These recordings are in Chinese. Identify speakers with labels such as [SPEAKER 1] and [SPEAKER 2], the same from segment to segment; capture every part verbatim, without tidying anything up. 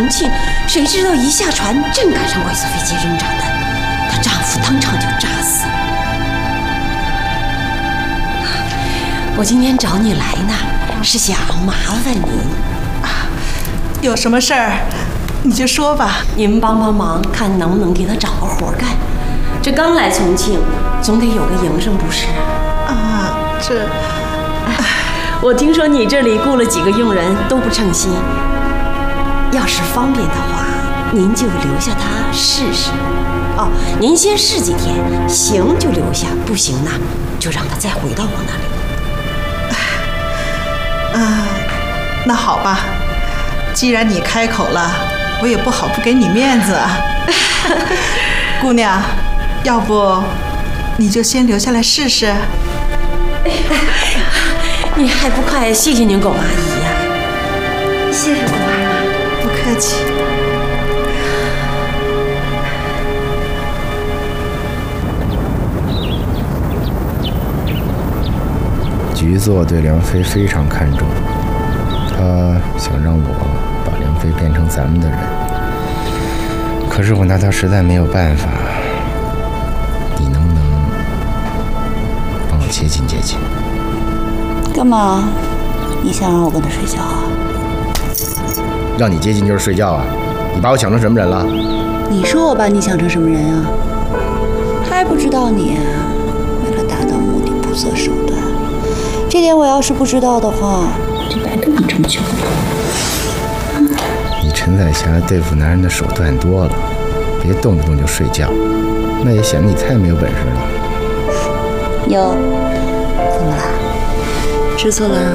[SPEAKER 1] 重庆，谁知道一下船正赶上外苏飞机扔炸弹，她丈夫当场就炸死了。我今天找你来呢，是想麻烦您
[SPEAKER 2] 啊，有什么事儿你就说吧。
[SPEAKER 1] 您帮帮忙，看能不能给他找个活干。这刚来重庆，总得有个营生不是？
[SPEAKER 2] 啊，这……
[SPEAKER 1] 我听说你这里雇了几个佣人，都不称心。要是方便的话，您就留下他试试。哦，您先试几天，行就留下，不行呢，就让他再回到我那里。
[SPEAKER 2] 啊，那好吧，既然你开口了，我也不好不给你面子啊。姑娘，要不你就先留下来试试。
[SPEAKER 1] 你还不快谢谢您，龚阿姨呀！
[SPEAKER 3] 谢谢龚阿姨，
[SPEAKER 2] 不客气。
[SPEAKER 4] 局座对梁飞非常看重，他想让我把梁飞变成咱们的人，可是我拿他实在没有办法。你能不能帮我接近接近？
[SPEAKER 3] 干嘛？你想让我跟他睡觉啊？
[SPEAKER 4] 让你接近就是睡觉啊？你把我想成什么人了？
[SPEAKER 3] 你说我把你想成什么人啊？还不知道你为了达到目的不择手段。这点我要是不知道的话，就白跟你这么久了。
[SPEAKER 4] 你陈彩霞对付男人的手段多了，别动不动就睡觉，那也显得你太没有本事了。
[SPEAKER 3] 有，怎么了？吃醋了？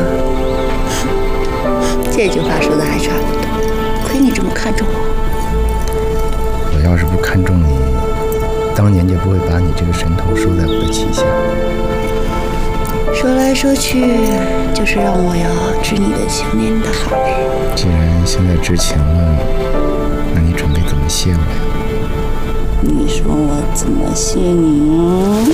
[SPEAKER 3] 这句话说的还差不多，亏你这么看重我。
[SPEAKER 4] 我要是不看重你，当年就不会把你这个神头收在我的旗下。
[SPEAKER 3] 说来说去，就是让我要知你的情，念你的好呗。
[SPEAKER 4] 既然现在知情了，那你准备怎么谢我呀？
[SPEAKER 3] 你说我怎么谢你？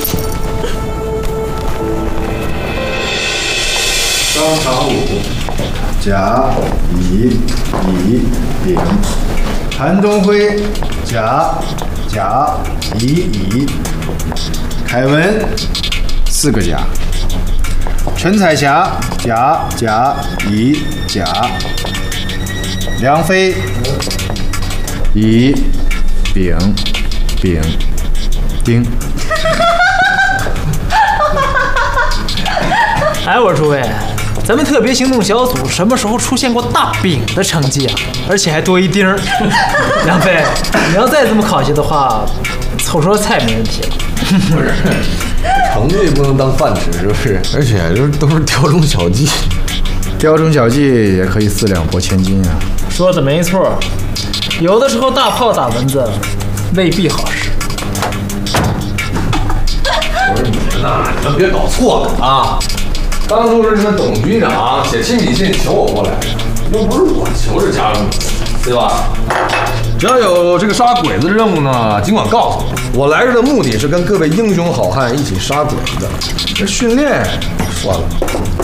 [SPEAKER 5] 张长武，甲乙乙丙，韩东辉，甲甲乙乙，凯文，四个甲。陈彩霞，甲甲乙甲，梁飞，乙丙丙丁。
[SPEAKER 6] 哎，我说诸位，咱们特别行动小组什么时候出现过大丙的成绩啊？而且还多一丁。梁飞，你要再这么考下的话，凑桌菜没问题了。
[SPEAKER 7] 不是，成绩不能当饭吃，是不是？而且这都是雕虫小技，
[SPEAKER 4] 雕虫小技也可以四两拨千斤啊。
[SPEAKER 6] 说的没错，有的时候大炮打蚊子未必好使。
[SPEAKER 7] 我说你们呐，你们别搞错了啊！当初是你们董局长写亲笔信求我过来的，又不是我求着加入，对吧？只要有这个杀鬼子的任务呢，尽管告诉我。我来这的目的是跟各位英雄好汉一起杀鬼子，这训练算了。